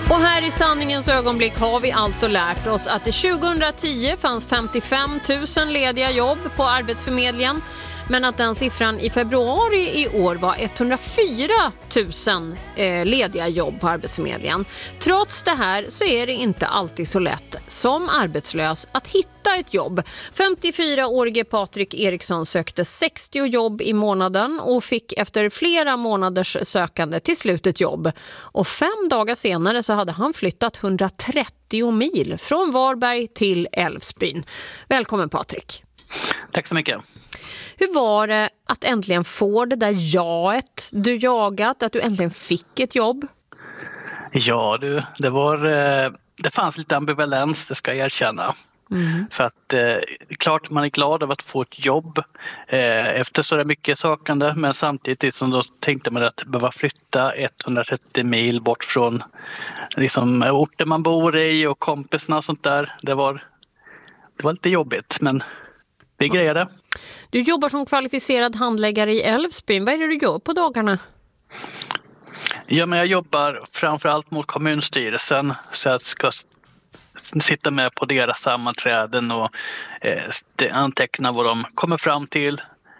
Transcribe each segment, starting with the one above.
Och här i sanningens ögonblick har vi alltså lärt oss att det 2010 fanns 55 000 lediga jobb på Arbetsförmedlingen, men att den siffran i februari i år var 104 000 lediga jobb på Arbetsförmedlingen. Trots det här så är det inte alltid så lätt som arbetslös att hitta ett jobb. 54-årige Patrik Eriksson sökte 60 jobb i månaden och fick efter flera månaders sökande till slut ett jobb. Och 5 dagar senare så hade han flyttat 130 mil från Varberg till Älvsbyn. Välkommen Patrik. Tack så mycket. Hur var det att äntligen få det där jaet du jagat, att du äntligen fick ett jobb? Ja du, det fanns lite ambivalens, det ska jag erkänna. För att klart man är glad över att få ett jobb efter så är det mycket sakande, men samtidigt som då tänkte man att behöva flytta 130 mil bort från liksom, orten man bor i och kompisarna och sånt där. Det var lite jobbigt, men vi grejade. Du jobbar som kvalificerad handläggare i Älvsbyn. Vad är det du gör på dagarna? Ja, men jag jobbar framförallt mot kommunstyrelsen, så jag ska sitta med på deras sammanträden och anteckna vad de kommer fram till,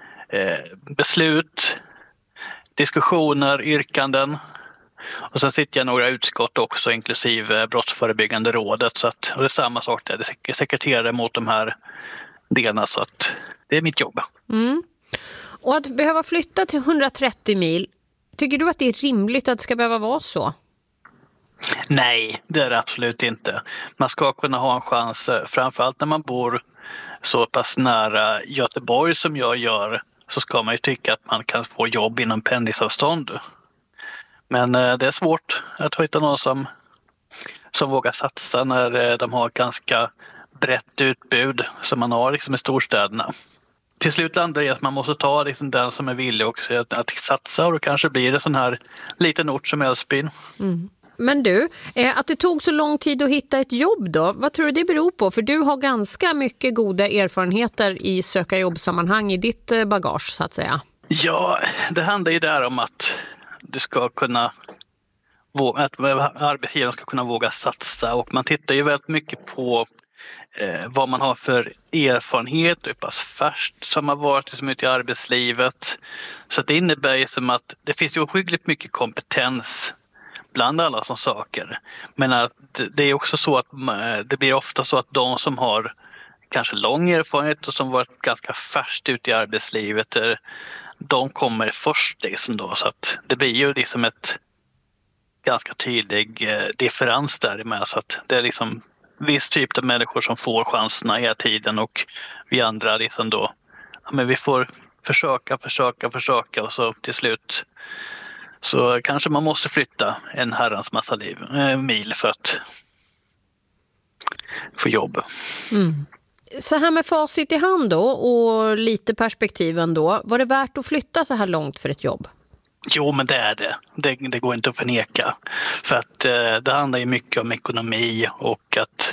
beslut, diskussioner, yrkanden. Och sen sitter jag i några utskott också, inklusive Brottsförebyggande rådet, så att, och det är samma sak där, det är sekreterare mot de här delarna, så att det är mitt jobb. Och att behöva flytta till 130 mil, tycker du att det är rimligt att det ska behöva vara så? Nej, det är det absolut inte. Man ska kunna ha en chans, framförallt när man bor så pass nära Göteborg som jag gör, så ska man ju tycka att man kan få jobb inom pendlingsavstånd. Men det är svårt att hitta någon som vågar satsa när de har ganska brett utbud som man har liksom i storstäderna. Till slut landar det i att man måste ta liksom den som är villig också att satsa, och då kanske blir det sån här liten ort som Älvsbyn. Men du, att det tog så lång tid att hitta ett jobb då, vad tror du det beror på? För du har ganska mycket goda erfarenheter i söka jobbsammanhang i ditt bagage så att säga. Ja, det handlar ju där om att du ska kunna att arbetsgivaren ska kunna våga satsa, och man tittar ju väldigt mycket på vad man har för erfarenhet och hur pass färskt som har varit liksom ute i arbetslivet. Så det innebär ju som att det finns ju ohyggligt mycket kompetens bland alla som saker. Men att det är också så att det blir ofta så att de som har kanske lång erfarenhet och som varit ganska färskt ute i arbetslivet, de kommer först liksom då. Så att det blir ju liksom ett ganska tydlig differens däremellan, så att det är liksom viss typ av människor som får chanserna hela tiden, och vi andra liksom då, ja, men vi får försöka och så till slut så kanske man måste flytta en herrans massa mil för att få jobb. Så här med facit i hand då och lite perspektiven då, var det värt att flytta så här långt för ett jobb? Jo, men det är det. Det går inte att förneka. För att det handlar ju mycket om ekonomi och att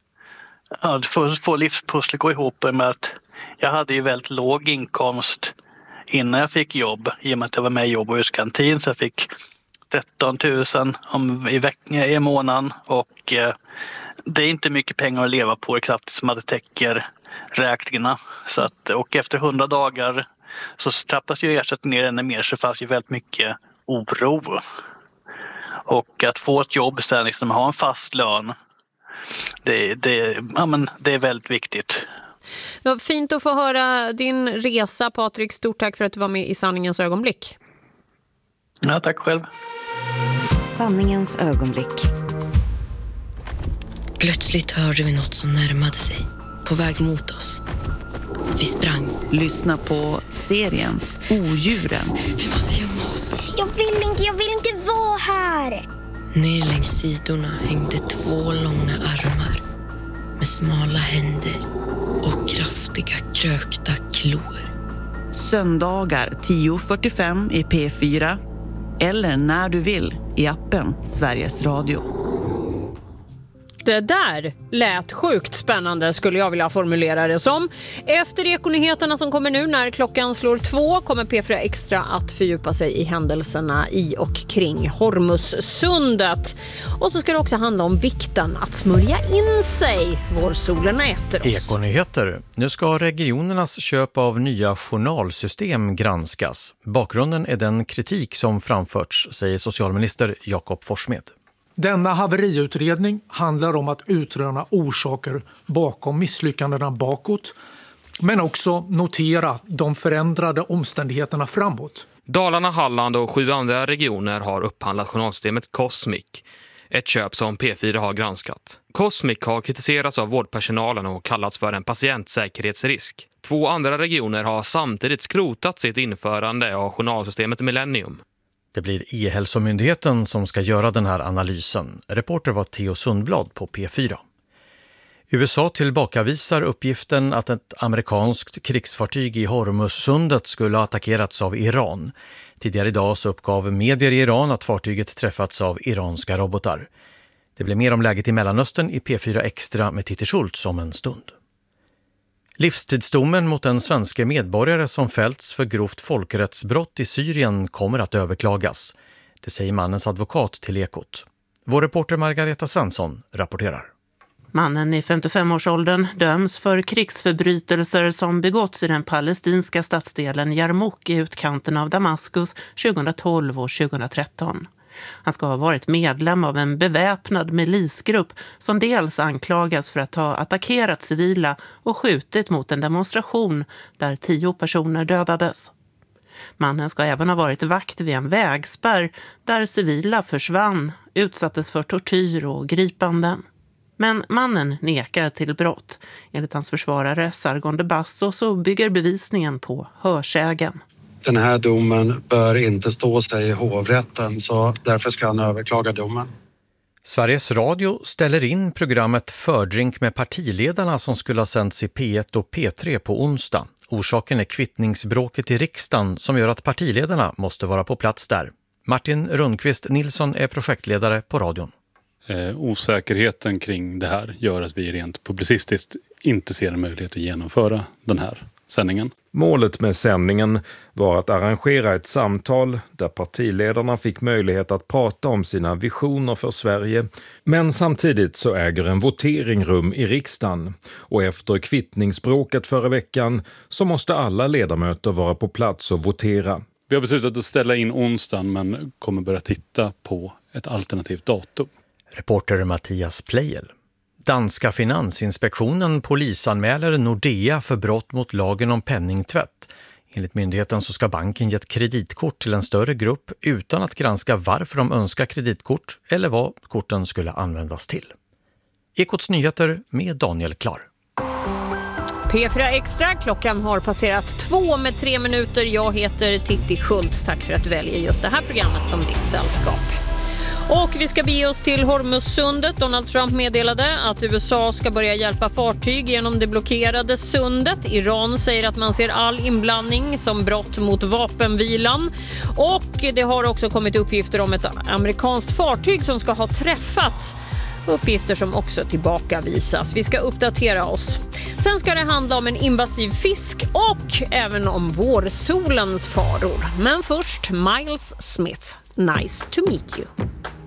få livspusslet gå ihop med att jag hade ju väldigt låg inkomst innan jag fick jobb. I och med att jag var med i jobb- och huskantin, så jag fick 13 000 i månaden, och det är inte mycket pengar att leva på, knappt som att det täcker räkningarna. Så att, och efter 100 dagar så trappas ju ersättningen ner ännu mer, så fanns ju väldigt mycket oro. Och att få ett jobb sen, liksom ha en fast lön, det är väldigt viktigt. Ja, fint att få höra din resa, Patrik. Stort tack för att du var med i Sanningens ögonblick. Ja, tack själv. Sanningens ögonblick. Plötsligt hörde vi något som närmade sig, på väg mot oss. Vi sprang. Lyssna på serien Odjuren. Vi måste gömma oss. Jag vill inte vara här. Ner längs sidorna hängde 2 långa armar med smala händer och kraftiga krökta klor. Söndagar 10:45 i P4 eller när du vill i appen Sveriges Radio. Det där lät sjukt spännande skulle jag vilja formulera det som. Efter ekonyheterna som kommer nu när klockan slår 2 kommer P4 Extra att fördjupa sig i händelserna i och kring Hormuzsundet. Och så ska det också handla om vikten att smörja in sig. Vårsolen äter oss. Ekonyheter. Nu ska regionernas köp av nya journalsystem granskas. Bakgrunden är den kritik som framförts, säger socialminister Jakob Forssmed. Denna haveriutredning handlar om att utröna orsaker bakom misslyckandena bakåt, men också notera de förändrade omständigheterna framåt. Dalarna, Halland och 7 andra regioner har upphandlat journalsystemet Cosmic, ett köp som P4 har granskat. Cosmic har kritiserats av vårdpersonalen och kallats för en patientsäkerhetsrisk. 2 andra regioner har samtidigt skrotat sitt införande av journalsystemet Millennium. Det blir E-hälsomyndigheten som ska göra den här analysen. Reporter var Theo Sundblad på P4. USA tillbakavisar uppgiften att ett amerikanskt krigsfartyg i Hormuzsundet skulle ha attackerats av Iran. Tidigare idag så uppgav medier i Iran att fartyget träffats av iranska robotar. Det blir mer om läget i Mellanöstern i P4 Extra med Titti Schultz om en stund. Livstidsdomen mot en svensk medborgare som fällts för grovt folkrättsbrott i Syrien kommer att överklagas. Det säger mannens advokat till Ekot. Vår reporter Margareta Svensson rapporterar. Mannen i 55-årsåldern döms för krigsförbrytelser som begåtts i den palestinska stadsdelen Jarmouk i utkanten av Damaskus 2012 och 2013. Han ska ha varit medlem av en beväpnad milisgrupp som dels anklagas för att ha attackerat civila och skjutit mot en demonstration där 10 personer dödades. Mannen ska även ha varit vakt vid en vägspärr där civila försvann, utsattes för tortyr och gripanden. Men mannen nekar till brott. Enligt hans försvarare Sargon de Basso så bygger bevisningen på hörsägen. Den här domen bör inte stå sig i hovrätten, så därför ska han överklaga domen. Sveriges Radio ställer in programmet Fördrink med partiledarna som skulle ha sänts i P1 och P3 på onsdag. Orsaken är kvittningsbråket i riksdagen som gör att partiledarna måste vara på plats där. Martin Rundqvist Nilsson är projektledare på radion. Osäkerheten kring det här gör att vi rent publicistiskt inte ser en möjlighet att genomföra den här sändningen. Målet med sändningen var att arrangera ett samtal där partiledarna fick möjlighet att prata om sina visioner för Sverige. Men samtidigt så äger en votering rum i riksdagen. Och efter kvittningsbråket förra veckan så måste alla ledamöter vara på plats och votera. Vi har beslutat att ställa in onsdagen men kommer börja titta på ett alternativt datum. Reporter Mattias Pleijel. Danska finansinspektionen polisanmäler Nordea för brott mot lagen om penningtvätt. Enligt myndigheten så ska banken gett kreditkort till en större grupp utan att granska varför de önskar kreditkort eller vad korten skulle användas till. Ekots nyheter med Daniel Klar. P4 Extra, klockan har passerat 2 med 3 minuter. Jag heter Titti Schultz. Tack för att du väljer just det här programmet som ditt sällskap. Och vi ska bege oss till Hormuzsundet. Donald Trump meddelade att USA ska börja hjälpa fartyg genom det blockerade sundet. Iran säger att man ser all inblandning som brott mot vapenvilan. Och det har också kommit uppgifter om ett amerikanskt fartyg som ska ha träffats. Uppgifter som också tillbakavisas. Vi ska uppdatera oss. Sen ska det handla om en invasiv fisk och även om vårsolens faror. Men först Miles Smith. Nice to meet you.